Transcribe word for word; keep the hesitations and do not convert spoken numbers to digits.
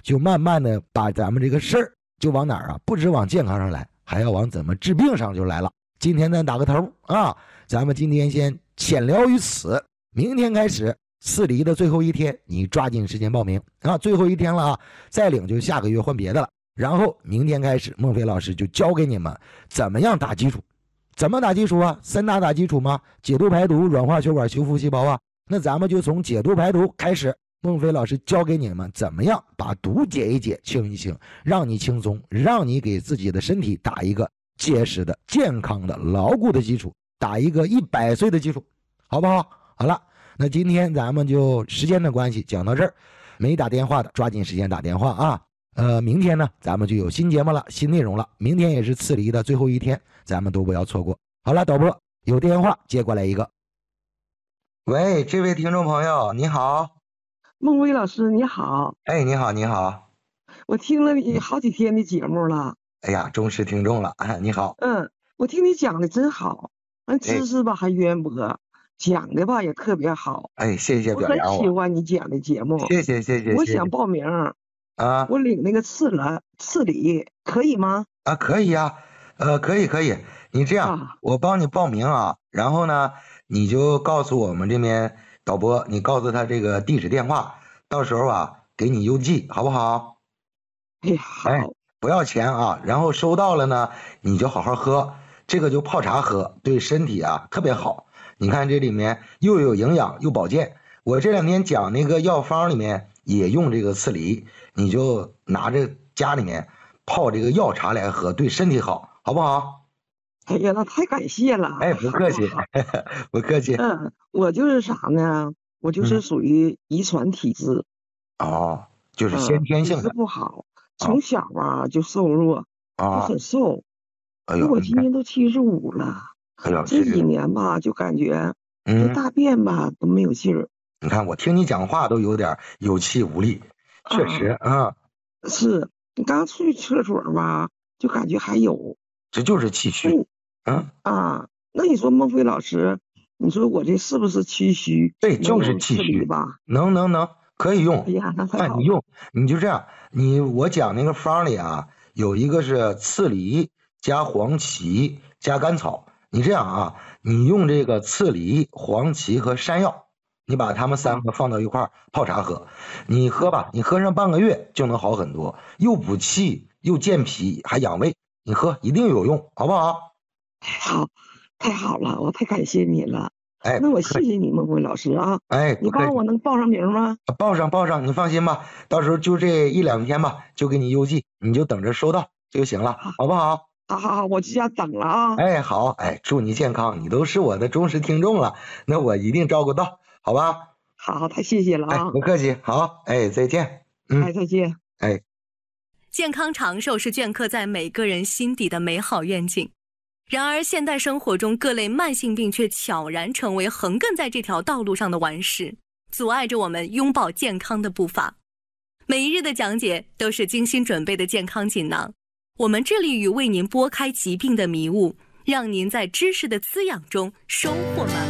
就慢慢的把咱们这个事儿就往哪儿啊，不止往健康上来，还要往怎么治病上就来了。今天咱打个头啊，咱们今天先浅聊于此，明天开始次离的最后一天，你抓紧时间报名啊，最后一天了啊，再领就下个月换别的了。然后明天开始，孟非老师就教给你们怎么样打基础。怎么打基础啊？三大打基础吗？解毒排毒、软化血管、修复细胞啊。那咱们就从解毒排毒开始，孟非老师教给你们怎么样把毒解一解、清一清，让你轻松，让你给自己的身体打一个结实的、健康的、牢固的基础，打一个一百岁的基础，好不好？好了，那今天咱们就时间的关系讲到这儿，没打电话的抓紧时间打电话啊。呃，明天呢，咱们就有新节目了，新内容了。明天也是次离的最后一天，咱们都不要错过。好了，导播有电话接过来一个。喂，这位听众朋友，你好。 孟非老师，你好。 哎，你好，你好。 我听了你好几天的节目了。 哎呀，忠实听众了。哎，你好。 嗯，我听你讲的真好，完知识吧还渊博，讲的吧也特别好。 哎，谢谢表扬我。 我很喜欢你讲的节目。 谢谢谢谢。 我想报名。 啊， 我领那个次了次礼可以吗？ 啊，可以啊，呃，可以可以。你这样，啊、我帮你报名啊，然后呢，你就告诉我们这边导播，你告诉他这个地址电话，到时候啊给你邮寄，好不好？ 哎，好。 哎，不要钱啊，然后收到了呢，你就好好喝，这个就泡茶喝，对身体啊特别好。你看这里面又有营养又保健，我这两天讲那个药方里面也用这个次梨。你就拿着家里面泡这个药茶来喝，对身体好，好不好？ 哎呀，那太感谢了。 哎，不客气，不客气。 嗯，我就是啥呢？我就是属于遗传体质。 嗯、哦，就是先天性的。 体质不好，从小啊就瘦弱， 啊、 就很瘦。 哎呦， 我今年都七十五了。 哎呦， 这几年吧，就感觉这大便吧、嗯、都没有劲儿。 你看我听你讲话都有点有气无力。确实啊、 嗯，是你刚去厕所吧，就感觉还有， 这就是气虚。嗯啊，那你说孟非老师，你说我这是不是气虚？ 对，就是气虚吧？ 能能能，可以用。 哎呀，那太好了。 你用，你就这样，你我讲那个方里啊，有一个是刺梨加黄芪加甘草，你这样啊，你用这个刺梨、黄芪和山药。你把它们三个放到一块儿泡茶喝，你喝吧，你喝上半个月就能好很多，又补气又健脾还养胃，你喝一定有用，好不好？ 好，太好了，我太感谢你了。 哎， 那我谢谢你，孟非老师啊。 哎， 你帮我能报上名吗？ 报上报上，你放心吧，到时候就这一两天吧，就给你邮寄，你就等着收到就行了，好不好？ 好好好，我就家等了啊。 哎，好，哎，祝你健康，你都是我的忠实听众了，那我一定照顾到。好吧， 好，太谢谢了啊！ 哎，不客气，好，哎，再见， 嗯，哎，再见， 哎。 健康长寿是镌刻在每个人心底的美好愿景，然而现代生活中各类慢性病却悄然成为横亘在这条道路上的顽石，阻碍着我们拥抱健康的步伐。每一日的讲解都是精心准备的健康锦囊，我们致力于为您拨开疾病的迷雾，让您在知识的滋养中收获满满。